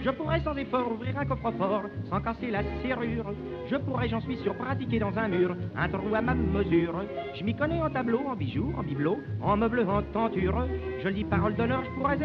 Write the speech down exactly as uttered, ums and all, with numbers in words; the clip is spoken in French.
Je pourrais sans effort ouvrir un coffre-fort, sans casser la serrure. Je pourrais, j'en suis sûr, pratiquer dans un mur, un trou à ma mesure. Je m'y connais en tableau, en bijoux, en bibelots, en meubles, en tenture. Je le dis parole d'honneur, je pourrais